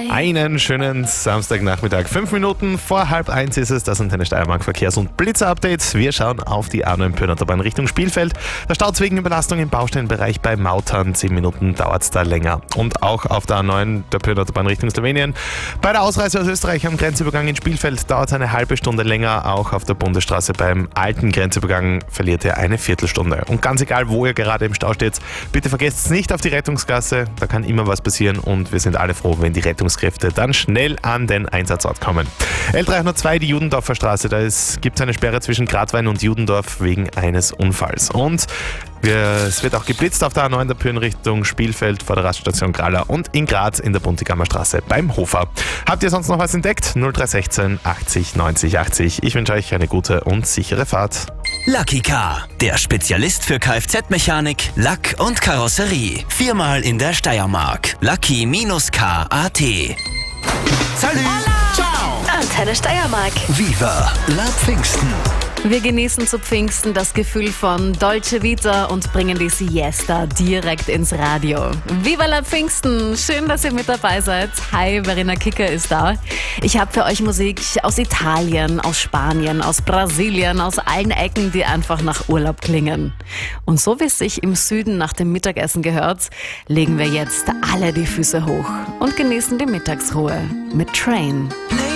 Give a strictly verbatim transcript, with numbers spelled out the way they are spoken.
Einen schönen Samstagnachmittag. Fünf Minuten vor halb eins ist es, das Antenne Steiermark Verkehrs- und Blitzer-Update. Wir schauen auf die A neun Pöhnerterbahn Richtung Spielfeld. Da staut es wegen Überlastung im Baustellenbereich bei Mautern. Zehn Minuten dauert es da länger. Und auch auf der A neun der Pöhnerterbahn Richtung Slowenien. Bei der Ausreise aus Österreich am Grenzübergang in Spielfeld dauert es eine halbe Stunde länger. Auch auf der Bundesstraße beim alten Grenzübergang verliert ihr eine Viertelstunde. Und ganz egal, wo ihr gerade im Stau steht, bitte vergesst es nicht auf die Rettungsgasse. Da kann immer was passieren und wir sind alle froh, wenn die Rettungskräfte dann schnell an den Einsatzort kommen. L dreihundertzwei, die Judendorfer Straße, da gibt es eine Sperre zwischen Gradwein und Judendorf wegen eines Unfalls. Und wir, es wird auch geblitzt auf der A neun der Pöhn Richtung Spielfeld vor der Raststation Grala und in Graz in der Buntigammer Straße beim Hofer. Habt ihr sonst noch was entdeckt? null drei eins sechs achtzig neunzig achtzig. Ich wünsche euch eine gute und sichere Fahrt. Lucky Car, der Spezialist für Kfz-Mechanik, Lack und Karosserie. Viermal in der Steiermark. Lucky Car punkt at. Salut! Ciao! Antenne Steiermark. Viva la Pfingsten. Wir genießen zu Pfingsten das Gefühl von Dolce Vita und bringen die Siesta direkt ins Radio. Viva la Pfingsten! Schön, dass ihr mit dabei seid. Hi, Verena Kicker ist da. Ich habe für euch Musik aus Italien, aus Spanien, aus Brasilien, aus allen Ecken, die einfach nach Urlaub klingen. Und so wie es sich im Süden nach dem Mittagessen gehört, legen wir jetzt alle die Füße hoch und genießen die Mittagsruhe mit Train.